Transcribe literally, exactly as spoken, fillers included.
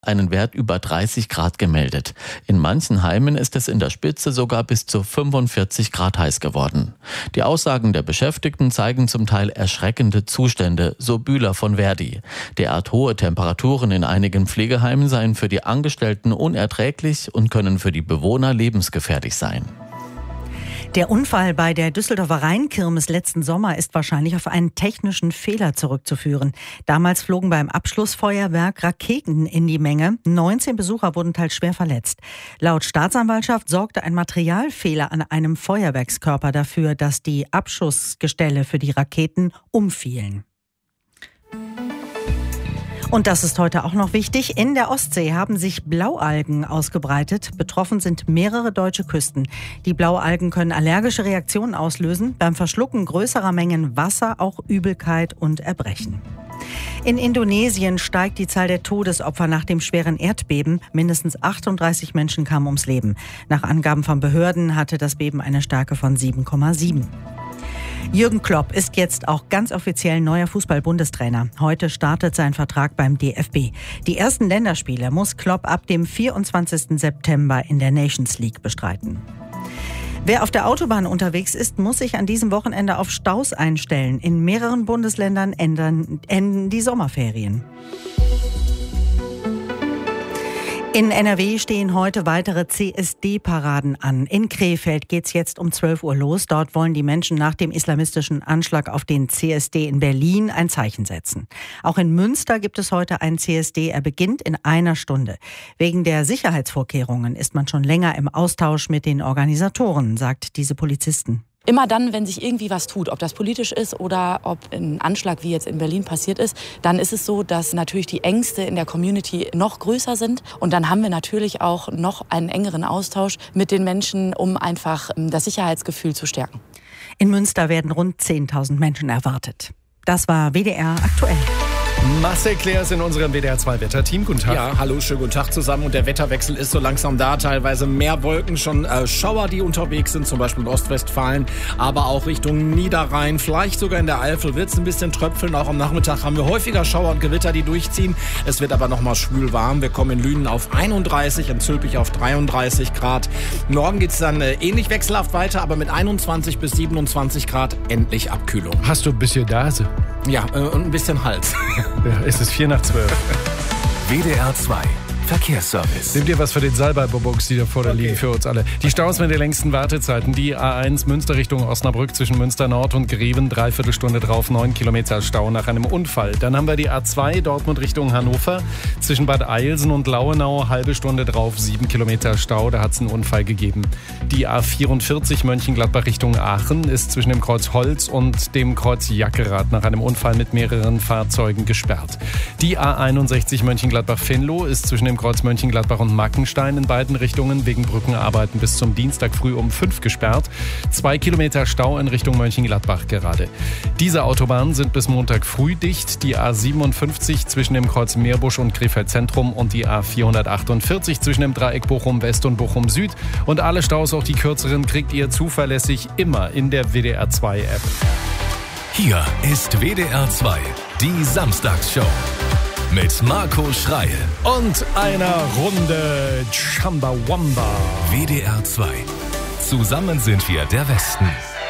einen Wert über dreißig Grad gemeldet. In manchen Heimen ist es in der Spitze sogar bis zu fünfundvierzig Grad heiß geworden. Die Aussagen der Beschäftigten zeigen zum Teil erschreckende Zustände, so Bühler von Verdi. Derart hohe Temperaturen in einigen Pflegeheimen seien für die Angestellten unerträglich und können für die Bewohner lebensgefährlich sein. Der Unfall bei der Düsseldorfer Rheinkirmes letzten Sommer ist wahrscheinlich auf einen technischen Fehler zurückzuführen. Damals flogen beim Abschlussfeuerwerk Raketen in die Menge. neunzehn Besucher wurden teils schwer verletzt. Laut Staatsanwaltschaft sorgte ein Materialfehler an einem Feuerwerkskörper dafür, dass die Abschussgestelle für die Raketen umfielen. Und das ist heute auch noch wichtig. In der Ostsee haben sich Blaualgen ausgebreitet. Betroffen sind mehrere deutsche Küsten. Die Blaualgen können allergische Reaktionen auslösen. Beim Verschlucken größerer Mengen Wasser auch Übelkeit und Erbrechen. In Indonesien steigt die Zahl der Todesopfer nach dem schweren Erdbeben. Mindestens achtunddreißig Menschen kamen ums Leben. Nach Angaben von Behörden hatte das Beben eine Stärke von sieben Komma sieben. Jürgen Klopp ist jetzt auch ganz offiziell neuer Fußball-Bundestrainer. Heute startet sein Vertrag beim D F B. Die ersten Länderspiele muss Klopp ab dem vierundzwanzigsten September in der Nations League bestreiten. Wer auf der Autobahn unterwegs ist, muss sich an diesem Wochenende auf Staus einstellen. In mehreren Bundesländern enden, enden die Sommerferien. In N R W stehen heute weitere C S D-Paraden an. In Krefeld geht's jetzt um zwölf Uhr los. Dort wollen die Menschen nach dem islamistischen Anschlag auf den C S D in Berlin ein Zeichen setzen. Auch in Münster gibt es heute einen C S D. Er beginnt in einer Stunde. Wegen der Sicherheitsvorkehrungen ist man schon länger im Austausch mit den Organisatoren, sagt diese Polizisten. Immer dann, wenn sich irgendwie was tut, ob das politisch ist oder ob ein Anschlag wie jetzt in Berlin passiert ist, dann ist es so, dass natürlich die Ängste in der Community noch größer sind. Und dann haben wir natürlich auch noch einen engeren Austausch mit den Menschen, um einfach das Sicherheitsgefühl zu stärken. In Münster werden rund zehntausend Menschen erwartet. Das war W D R aktuell. Marcel Claire ist in unserem W D R zwei Wetterteam. Guten Tag. Ja, hallo, schönen guten Tag zusammen. Und der Wetterwechsel ist so langsam da. Teilweise mehr Wolken, schon äh, Schauer, die unterwegs sind, zum Beispiel in Ostwestfalen, aber auch Richtung Niederrhein. Vielleicht sogar in der Eifel wird es ein bisschen tröpfeln. Auch am Nachmittag haben wir häufiger Schauer und Gewitter, die durchziehen. Es wird aber noch mal schwül warm. Wir kommen in Lünen auf einunddreißig, in Zülpich auf dreiunddreißig Grad. Morgen geht es dann äh, ähnlich wechselhaft weiter, aber mit einundzwanzig bis siebenundzwanzig Grad endlich Abkühlung. Hast du ein bisschen Nase? Ja, äh, und ein bisschen Hals. Ja, es ist vier nach zwölf. W D R zwei Verkehrsservice. Nimm dir was für den Salbei-Bonbons, die da vor dir okay. liegen, für uns alle. Die Staus mit den längsten Wartezeiten. Die A eins Münster Richtung Osnabrück zwischen Münster Nord und Greven. Dreiviertel Stunde drauf, neun Kilometer Stau nach einem Unfall. Dann haben wir die A zwei Dortmund Richtung Hannover. Zwischen Bad Eilsen und Lauenau, halbe Stunde drauf, sieben Kilometer Stau. Da hat es einen Unfall gegeben. Die A vierundvierzig Mönchengladbach Richtung Aachen ist zwischen dem Kreuz Holz und dem Kreuz Jackerath nach einem Unfall mit mehreren Fahrzeugen gesperrt. Die A einundsechzig Mönchengladbach-Venlo ist zwischen dem Kreuz Mönchengladbach und Mackenstein in beiden Richtungen wegen Brückenarbeiten bis zum Dienstag früh um fünf gesperrt. Zwei Kilometer Stau in Richtung Mönchengladbach gerade. Diese Autobahnen sind bis Montag früh dicht. Die A siebenundfünfzig zwischen dem Kreuz Meerbusch und Krefeld Zentrum und die A vierhundertachtundvierzig zwischen dem Dreieck Bochum West und Bochum Süd. Und alle Staus, auch die kürzeren, kriegt ihr zuverlässig immer in der W D R zwei App. Hier ist W D R zwei, die Samstagsshow. Mit Marco Schreil. Und einer Runde Chumbawamba. W D R zwei. Zusammen sind wir der Westen.